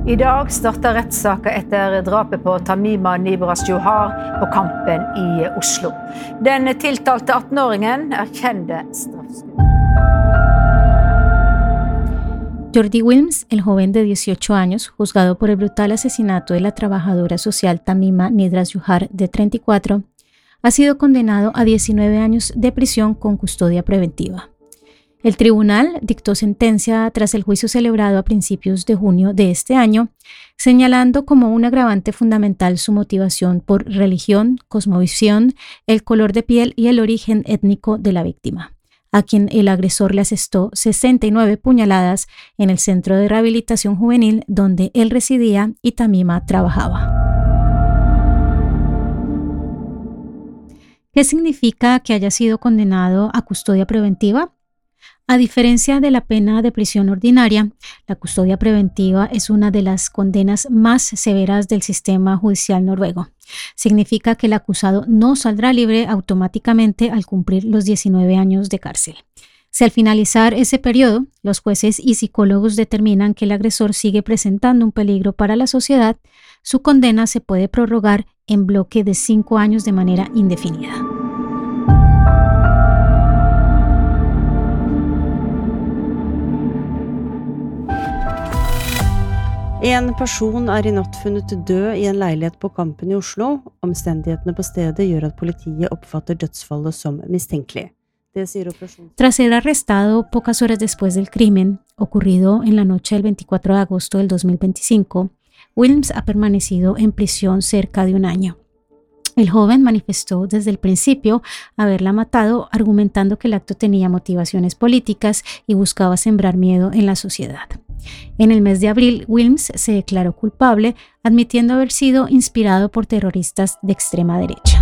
I dag starter rettssaker etter drapet på Tamima Nibras Johar på Kampen i Oslo. Den tiltalte 18-åringen erkjente straffskudd. Jordi Wilms, el joven de 18 años, juzgado por el brutal asesinato de la trabajadora social Tamima Nibras Johar, de 34, ha sido condenado a 19 años de prisión con custodia preventiva. El tribunal dictó sentencia tras el juicio celebrado a principios de junio de este año, señalando como un agravante fundamental su motivación por religión, cosmovisión, el color de piel y el origen étnico de la víctima, a quien el agresor le asestó 69 puñaladas en el centro de rehabilitación juvenil donde él residía y Tamima trabajaba. ¿Qué significa que haya sido condenado a custodia preventiva? A diferencia de la pena de prisión ordinaria, la custodia preventiva es una de las condenas más severas del sistema judicial noruego. Significa que el acusado no saldrá libre automáticamente al cumplir los 19 años de cárcel. Si al finalizar ese periodo, los jueces y psicólogos determinan que el agresor sigue presentando un peligro para la sociedad, su condena se puede prorrogar en bloque de 5 años de manera indefinida. En person I natt funnet død I en leilighet på Kampen I Oslo. Omstendighetene på stedet gjør at politiet oppfatter dødsfallet som mistenkelig. Tras ser arrestado pocas horas después del crimen, ocurrido en la noche del 24 de agosto del 2025, Wilms ha permanecido en prisión cerca de un año. El joven manifestó desde el principio haberla matado, argumentando que el acto tenía motivaciones políticas y buscaba sembrar miedo en la sociedad. En el mes de abril, Wilms se declaró culpable, admitiendo haber sido inspirado por terroristas de extrema derecha.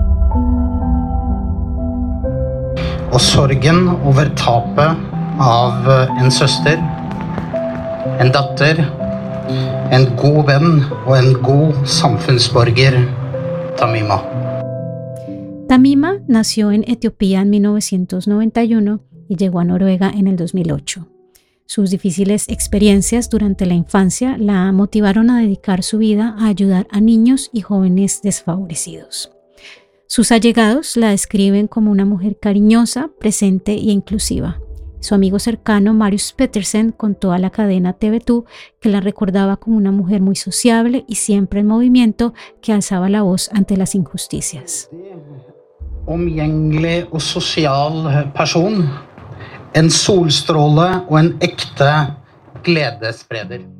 Og sorgen over tapet av en søster, en datter, en god venn og en god samfunnsborger, Tamima. Tamima nació en Etiopía en 1991 y llegó a Noruega en el 2008. Sus difíciles experiencias durante la infancia la motivaron a dedicar su vida a ayudar a niños y jóvenes desfavorecidos. Sus allegados la describen como una mujer cariñosa, presente e inclusiva. Su amigo cercano Marius Petersen contó a la cadena TV2 que la recordaba como una mujer muy sociable y siempre en movimiento que alzaba la voz ante las injusticias. Omgjengelig og sosial person, en solstråle og en ekte gledesspreder.